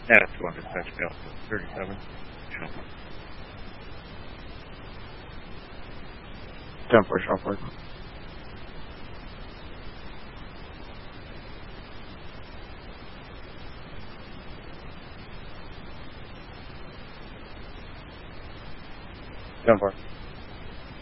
That's one dispatch me off 37. Sure. 10-4, short forward. Ten 4.